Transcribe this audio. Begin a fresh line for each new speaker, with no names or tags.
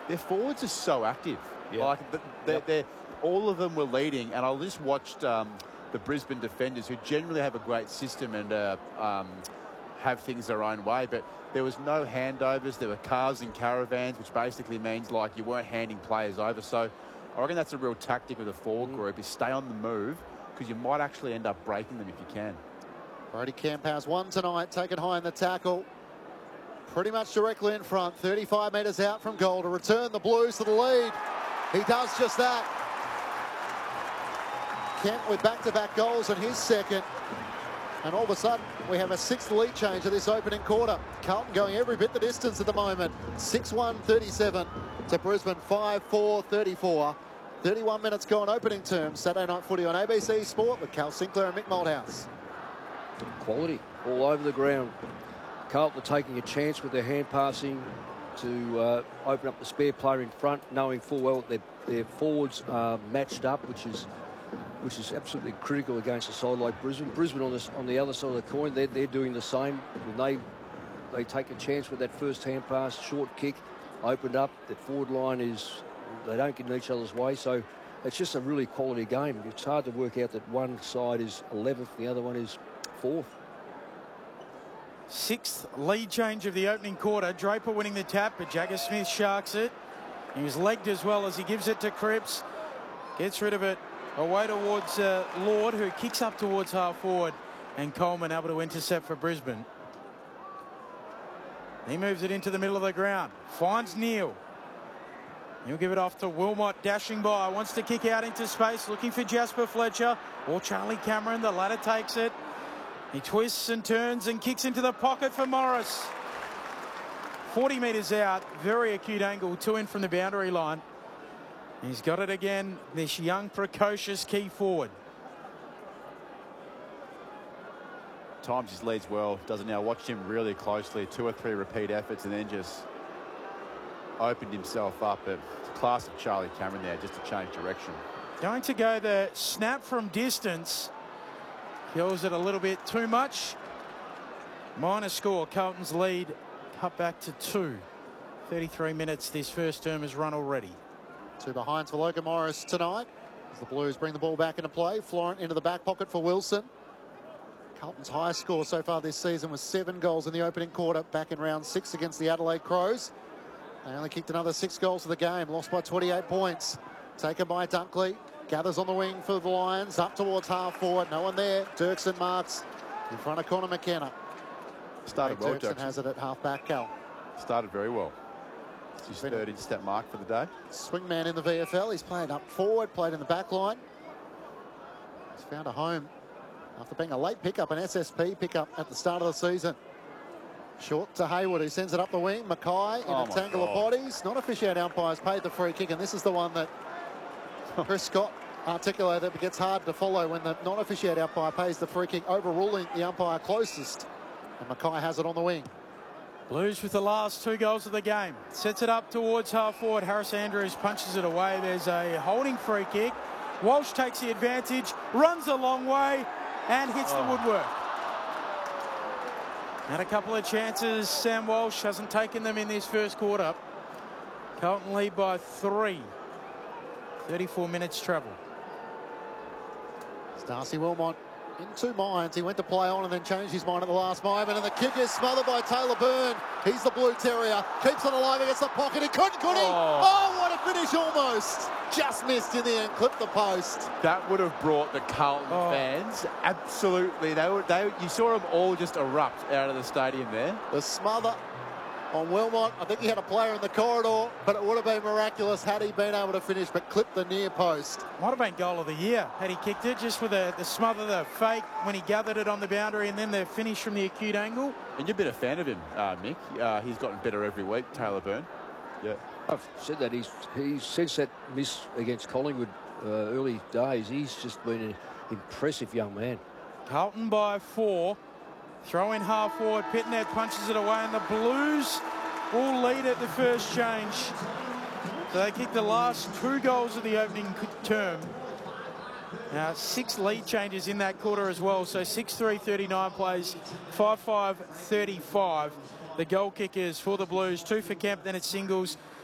their forwards are so active.
Yeah.
Like they're all of them were leading, and I just watched the Brisbane defenders, who generally have a great system and have things their own way, but there was no handovers. There were cars and caravans, which basically means like you weren't handing players over. So I reckon that's a real tactic of the forward group, is stay on the move, because you might actually end up breaking them if you can.
Brodie Kemp has one tonight, taken high in the tackle. Pretty much directly in front, 35 metres out from goal to return the Blues to the lead. He does just that. Kemp with back-to-back goals in his second. And all of a sudden, we have a 6th lead change of this opening quarter. Carlton going every bit the distance at the moment. 6-1-37 to Brisbane, 5-4-34. 31 minutes gone opening terms. Saturday Night Footy on ABC Sport with Cal Sinclair and Mick Malthouse.
Quality all over the ground. Carlton are taking a chance with their hand passing to open up the spare player in front, knowing full well that their forwards are matched up, which is absolutely critical against a side like Brisbane. Brisbane on the other side of the coin, they're doing the same. When they take a chance with that first hand pass, short kick, opened up. The forward line they don't get in each other's way, so it's just a really quality game. It's hard to work out that one side is 11th, the other one is 4th.
6th lead change of the opening quarter. Draper winning the tap, but Jagger Smith sharks it. He was legged as well as he gives it to Cripps. Gets rid of it away towards Lord, who kicks up towards half forward, and Coleman able to intercept for Brisbane. He moves it into the middle of the ground, finds Neal. He'll give it off to Wilmot, dashing by, wants to kick out into space, looking for Jasper Fletcher or Charlie Cameron. The latter takes it. He twists and turns and kicks into the pocket for Morris. 40 metres out, very acute angle, 2 in from the boundary line. He's got it again, this young, precocious key forward.
Times his leads well, doesn't now. Watch him really closely, 2 or 3 repeat efforts, and then just opened himself up. But class of Charlie Cameron there, just to change direction.
Going to go the snap from distance. Kills it a little bit too much. Minor score, Carlton's lead cut back to 2. 33 minutes this first term has run already.
2 behinds for Logan Morris tonight as the Blues bring the ball back into play. Florent into the back pocket for Wilson. Carlton's highest score so far this season was 7 goals in the opening quarter back in round 6 against the Adelaide Crows. They only kicked another 6 goals to the game, lost by 28 points. Taken by Dunkley. Gathers on the wing for the Lions, up towards half forward. No one there. Dirksen marks in front of Connor McKenna.
Started well,
Dirksen has it at half back, Cal.
Started very well. It's his 3rd in-step mark for the day.
Swingman in the VFL. He's played up forward, played in the back line. He's found a home after being a late pickup, an SSP pickup at the start of the season. Short to Hayward, who sends it up the wing. Mackay in a tangle of bodies. Non-officiating umpires paid the free kick, and this is the one that Chris Scott articulated that it gets hard to follow when the non-officiating umpire pays the free kick, overruling the umpire closest. And Mackay has it on the wing.
Blues with the last 2 goals of the game. Sets it up towards half forward. Harris Andrews punches it away. There's a holding free kick. Walsh takes the advantage, runs a long way, and hits the woodwork. Had a couple of chances. Sam Walsh hasn't taken them in this first quarter. Carlton lead by 3. 34 minutes travel.
It's Darcy Wilmot in 2 minds. He went to play on and then changed his mind at the last moment. And the kick is smothered by Taylor Byrne. He's the Blue Terrier. Keeps it alive against the pocket. He couldn't, could he? Oh, what a finish almost. Just missed in the end. Clipped the post.
That would have brought the Carlton fans absolutely. You saw them all just erupt out of the stadium there.
The smother on Wilmot. I think he had a player in the corridor, but it would have been miraculous had he been able to finish, but clipped the near post.
Might have been goal of the year had he kicked it, just with the smother, the fake when he gathered it on the boundary, and then the finish from the acute angle.
And you've been a fan of him, Mick. He's gotten better every week, Taylor Byrne. Yeah,
I've said that. He's since that miss against Collingwood early days, he's just been an impressive young man.
Carlton by 4. Throw in half forward. Pitnet punches it away, and the Blues will lead at the first change. So they kicked the last 2 goals of the opening term. Now 6 lead changes in that quarter as well. So 6-3, 39 plays, 5-5, 35. The goal kickers for the Blues, 2 for Kemp, then it's singles.